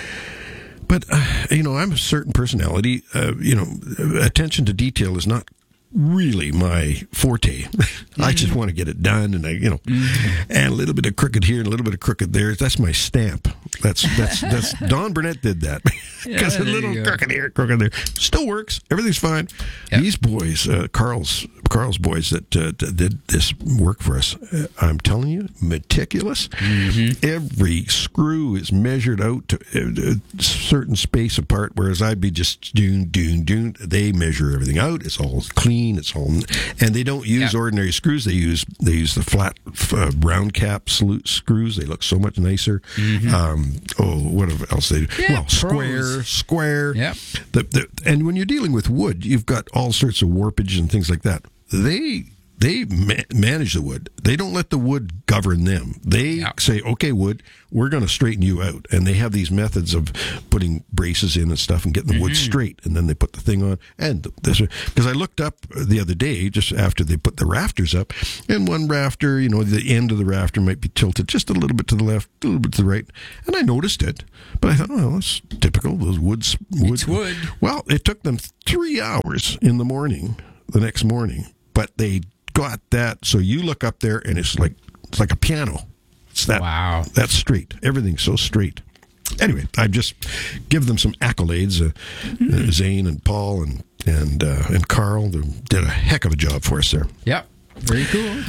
But, uh, you know, I'm a certain personality. Uh, you know, attention to detail is not really my forte. Mm-hmm. I just want to get it done, and I, you know, mm-hmm. and a little bit of crooked here and a little bit of crooked there. That's my stamp. That's that's that's Don Burnett did that because yeah, a little crooked here, crooked there, still works. Everything's fine. Yep. These boys, uh, Carl's Carl's boys that uh, did this work for us. Uh, I'm telling you, meticulous. Mm-hmm. Every screw is measured out to a, a certain space apart. Whereas I'd be just doing doing doing. They measure everything out. It's all clean. It's all, and they don't use yep. ordinary screws. They use they use the flat uh, round cap salute screws. They look so much nicer. Mm-hmm. Um, oh, what else they do? Yeah, well, square, pros. square. Yeah. The, the, and when you're dealing with wood, you've got all sorts of warpage and things like that. They they ma- manage the wood. They don't let the wood govern them. They yeah. say, okay, wood, we're going to straighten you out. And they have these methods of putting braces in and stuff and getting the mm-hmm. wood straight. And then they put the thing on. And this, because I looked up the other day, just after they put the rafters up, and one rafter, you know, the end of the rafter might be tilted just a little bit to the left, a little bit to the right. And I noticed it. But I thought, oh, that's typical. Those woods. Wood. It's wood. Well, it took them three hours in the morning, the next morning. But they got that, so you look up there and it's like it's like a piano. It's that wow. That's straight. Everything's so straight. Anyway, I just give them some accolades. Uh, mm-hmm. uh, Zane and Paul and and uh, and Carl did a heck of a job for us there. Yep, very cool.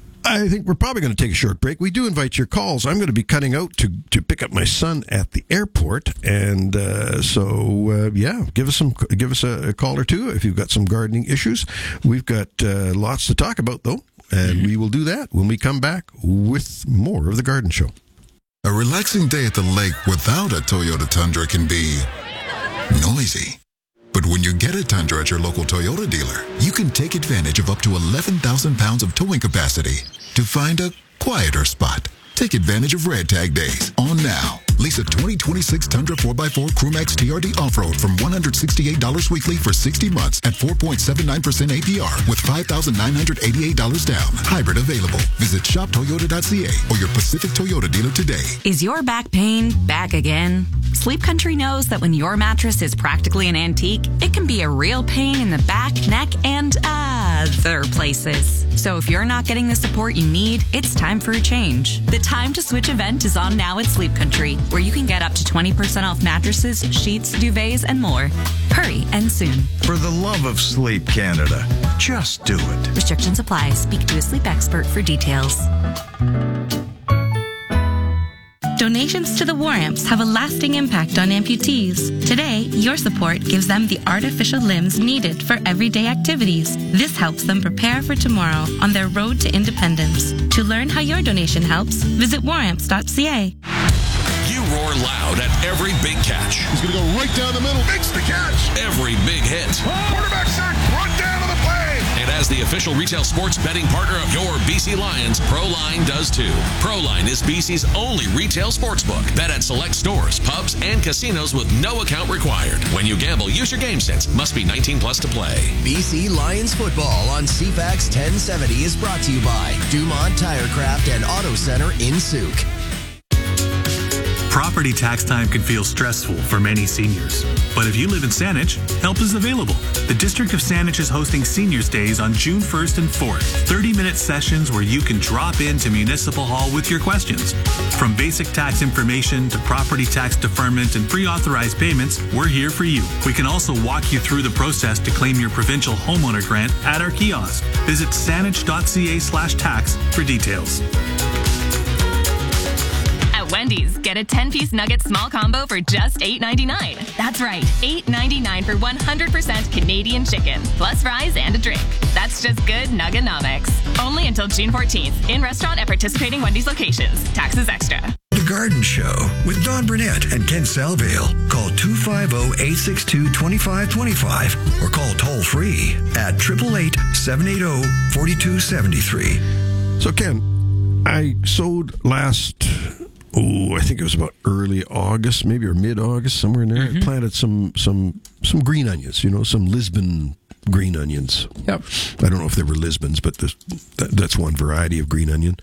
I think we're probably going to take a short break. We do invite your calls. I'm going to be cutting out to, to pick up my son at the airport, and uh, so uh, yeah, give us some give us a, a call or two if you've got some gardening issues. We've got uh, lots to talk about though, and mm-hmm. we will do that when we come back with more of the Garden Show. A relaxing day at the lake without a Toyota Tundra can be noisy. But when you get a Tundra at your local Toyota dealer, you can take advantage of up to eleven thousand pounds of towing capacity to find a quieter spot. Take advantage of Red Tag Days on now. Lease a twenty twenty-six Tundra four by four Crewmax T R D Off-Road from one hundred sixty-eight dollars weekly for sixty months at four point seven nine percent A P R with five thousand nine hundred eighty-eight dollars down. Hybrid available. Visit shop toyota dot c a or your Pacific Toyota dealer today. Is your back pain back again? Sleep Country knows that when your mattress is practically an antique, it can be a real pain in the back, neck, and other places. So if you're not getting the support you need, it's time for a change. The Time to Switch event is on now at Sleep Country, where you can get up to twenty percent off mattresses, sheets, duvets, and more. Hurry and soon. For the love of sleep, Canada, just do it. Restrictions apply. Speak to a sleep expert for details. Donations to the War Amps have a lasting impact on amputees. Today, your support gives them the artificial limbs needed for everyday activities. This helps them prepare for tomorrow on their road to independence. To learn how your donation helps, visit war amps dot c a. You roar loud at every big catch. He's going to go right down the middle. Makes the catch. Every big hit. Quarterback sack. Run down to the play. And as the official retail sports betting partner of your B C Lions, Proline does too. Proline is B C's only retail sportsbook. Bet at select stores, pubs, and casinos with no account required. When you gamble, use your game sense. Must be nineteen plus to play. B C Lions football on C FAX ten seventy is brought to you by Dumont Tirecraft and Auto Center in Souk. Property tax time can feel stressful for many seniors. But if you live in Saanich, help is available. The District of Saanich is hosting Seniors Days on June first and fourth. thirty-minute sessions where you can drop into Municipal Hall with your questions. From basic tax information to property tax deferment and pre-authorized payments, we're here for you. We can also walk you through the process to claim your provincial homeowner grant at our kiosk. Visit saanich dot c a slash tax for details. Wendy's, get a ten-piece nugget small combo for just eight ninety-nine. That's right, eight ninety-nine for one hundred percent Canadian chicken, plus fries and a drink. That's just good Nuggenomics. Only until June fourteenth. In restaurant at participating Wendy's locations. Taxes extra. The Garden Show with Don Burnett and Ken Salvale. Call two five zero, eight six two, two five two five or call toll free at eight eight eight, seven eight zero, four two seven three. So, Ken, I sowed last oh, I think it was about early August, maybe, or mid-August, somewhere in there. Mm-hmm. I planted some some some green onions, you know, some Lisbon green onions. Yep. I don't know if they were Lisbons, but this, that, that's one variety of green onion.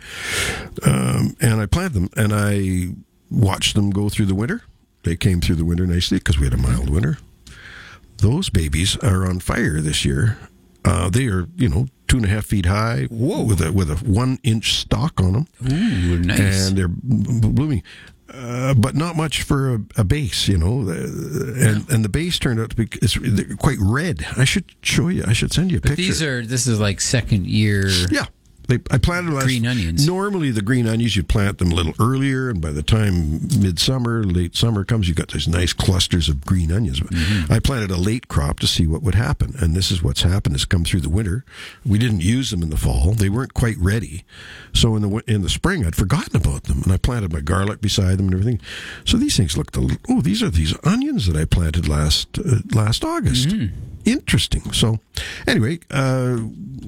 Um, and I planted them, and I watched them go through the winter. They came through the winter nicely because we had a mild winter. Those babies are on fire this year. Uh, they are, you know, two and a half feet high. Whoa. with a with a one inch stalk on them. Ooh, nice. And they're blooming, uh, but not much for a, a base, you know. And and the base turned out to be it's quite red. I should show you. I should send you a but picture. These are this is like second year. Yeah. They, I planted last, green onions. Normally, the green onions, you plant them a little earlier, and by the time midsummer, late summer comes, you've got these nice clusters of green onions. Mm-hmm. I planted a late crop to see what would happen, and this is what's happened. It's come through the winter. We didn't use them in the fall. They weren't quite ready. So in the in the spring, I'd forgotten about them, and I planted my garlic beside them and everything. So these things looked, a, oh, these are these onions that I planted last uh, last August. Mm-hmm. Interesting. So anyway, uh,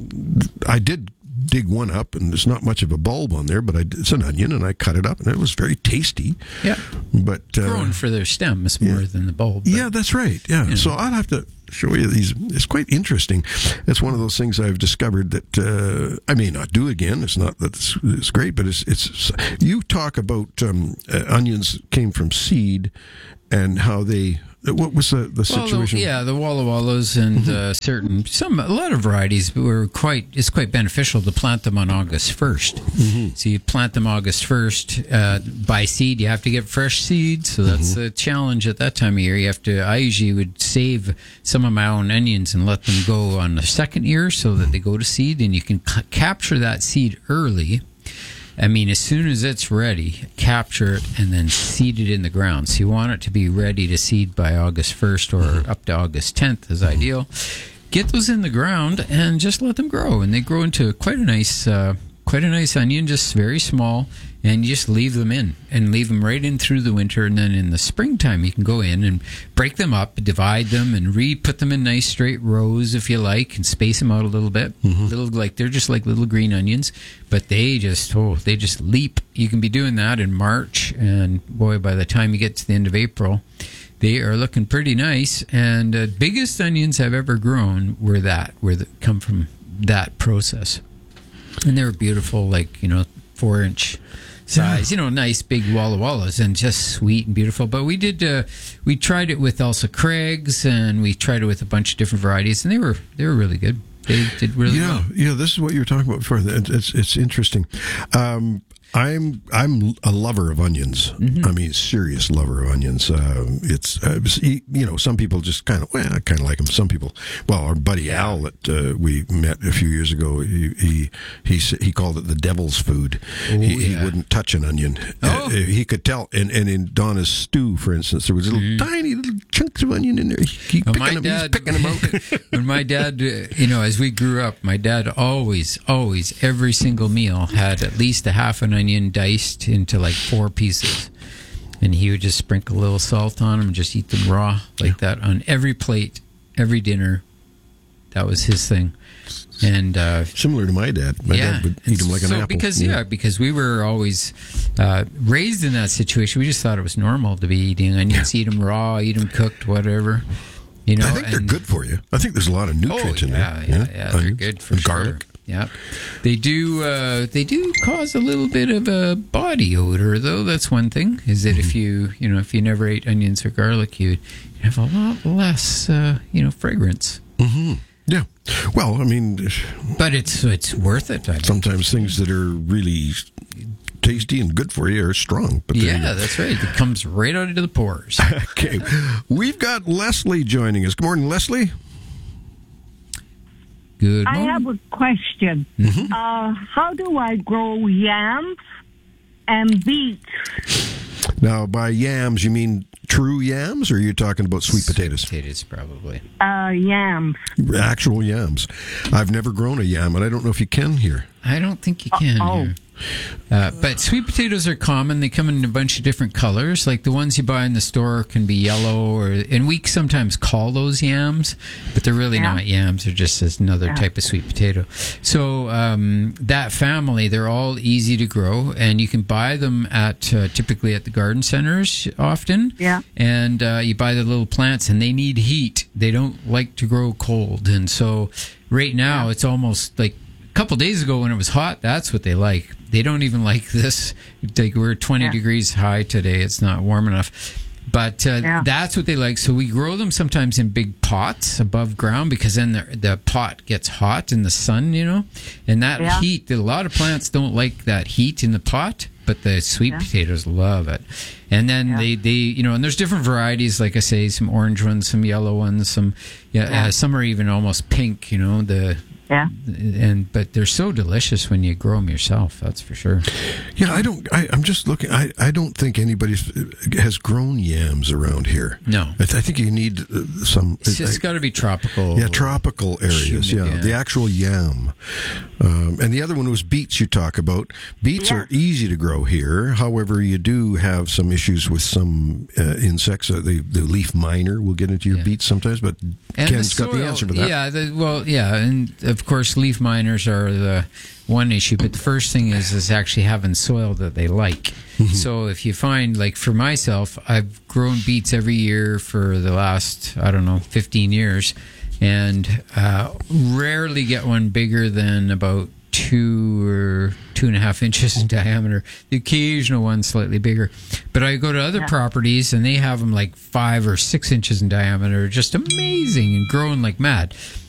I did dig one up, and there's not much of a bulb on there, but I, it's an onion, and I cut it up, and it was very tasty. Yeah, but uh, growing for their stems more yeah. than the bulb. But, yeah, that's right. Yeah, you know. So I'll have to show you these. It's quite interesting. It's one of those things I've discovered that uh, I may not do again. It's not that it's, it's great, but it's it's. You talk about um, uh, onions came from seed, and how they. What was the, the situation? Well, the, yeah, the Walla Wallas and mm-hmm. uh, certain some a lot of varieties were quite. It's quite beneficial to plant them on August first. Mm-hmm. So you plant them August first uh, by seed. You have to get fresh seed, so that's mm-hmm. the challenge at that time of year. You have to. I usually would save some of my own onions and let them go on the second year so that they go to seed, and you can c- capture that seed early. I mean, as soon as it's ready, capture it and then seed it in the ground. So you want it to be ready to seed by August first or up to August tenth is ideal. Get those in the ground and just let them grow. And they grow into quite a nice, uh, quite a nice onion, just very small. And you just leave them in and leave them right in through the winter. And then in the springtime, you can go in and break them up, divide them, and re-put them in nice straight rows if you like, and space them out a little bit. Mm-hmm. Little like they're just like little green onions, but they just oh they just leap. You can be doing that in March, and boy, by the time you get to the end of April, they are looking pretty nice. And the uh, biggest onions I've ever grown were that, were the, come from that process, and they were beautiful, like you know, four inch. Size, you know, nice big Walla Wallas and just sweet and beautiful. But we did, uh, we tried it with Elsa Craig's, and we tried it with a bunch of different varieties, and they were they were really good. They did really yeah, well. Yeah, this is what you were talking about before. It's it's interesting. Um, I'm I'm a lover of onions. Mm-hmm. I mean, serious lover of onions. Uh, it's uh, you know, some people just kind of well, I kind of like them. Some people, well, our buddy Al that uh, we met a few years ago, he he he, he called it the devil's food. Ooh, he, yeah. he wouldn't touch an onion. Oh. Uh, he could tell. And, and in Donna's stew, for instance, there was little mm-hmm. tiny little chunks of onion in there. He, he well, picking my them, dad, he's picking them out. When my dad, uh, you know, as we grew up, my dad always, always, every single meal had at least a half an onion diced into like four pieces, and he would just sprinkle a little salt on them and just eat them raw like yeah. that on every plate, every dinner. That was his thing. And uh, similar to my dad. My yeah. dad would eat them like an so apple. Because yeah. yeah, because we were always uh, raised in that situation. We just thought it was normal to be eating onions, yeah. eat them raw, eat them cooked, whatever. You know, I think and, they're good for you. I think there's a lot of nutrients oh, in yeah, there. Yeah, yeah, yeah they're good for and sure. garlic. Yeah, they do. Uh, they do cause a little bit of a body odor, though. That's one thing. Is that mm-hmm. if you, you know, if you never ate onions or garlic, you'd have a lot less, uh, you know, fragrance. Mm-hmm. Yeah. Well, I mean, but it's it's worth it. I sometimes things that are really tasty and good for you are strong. But yeah, that's right. It comes right out into the pores. Okay, we've got Leslie joining us. Good morning, Leslie. Good morning. I have a question. Mm-hmm. Uh, how do I grow yams and beets? Now, by yams, you mean true yams, or are you talking about sweet potatoes? Sweet potatoes, probably. Uh, yams. Actual yams. I've never grown a yam, and I don't know if you can here. I don't think you can. Uh, oh. Here. Uh, but sweet potatoes are common. They come in a bunch of different colors. Like the ones you buy in the store can be yellow, or and we sometimes call those yams, but they're really Yeah. not yams. They're just another Yeah. type of sweet potato. So um, that family, they're all easy to grow, and you can buy them at uh, typically at the garden centers often. Yeah. And uh, you buy the little plants, and they need heat. They don't like to grow cold, and so right now Yeah. it's almost like a couple days ago when it was hot. That's what they like. They don't even like this. Like we're twenty Yeah. degrees high today. It's not warm enough. But uh, Yeah. that's what they like. So we grow them sometimes in big pots above ground because then the, the pot gets hot in the sun, you know. And that Yeah. heat, a lot of plants don't like that heat in the pot, but the sweet Yeah. potatoes love it. And then Yeah. they, they, you know, and there's different varieties, like I say, some orange ones, some yellow ones, some, yeah, Yeah. Uh, some are even almost pink, you know, the, Yeah. and but they're so delicious when you grow them yourself. That's for sure. Yeah, I don't. I, I'm just looking. I, I don't think anybody has grown yams around here. No. I, th- I think you need uh, some. It's, it's got to be tropical. Yeah, tropical areas. humid, Yeah, yeah. the actual yam. Um, and the other one was beets. You talk about beets Yeah. are easy to grow here. However, you do have some issues with some uh, insects. Uh, the the leaf miner will get into your Yeah. beets sometimes. But And Ken's the got the soil- answer to that. Yeah, the, well, yeah, and of course, leaf miners are the one issue. But the first thing is is actually having soil that they like. So if you find, like for myself, I've grown beets every year for the last I don't know fifteen years, and uh, rarely get one bigger than about two or two and a half inches in diameter. The occasional one slightly bigger. But I go to other Yeah. properties and they have them like five or six inches in diameter, just amazing and growing like mad.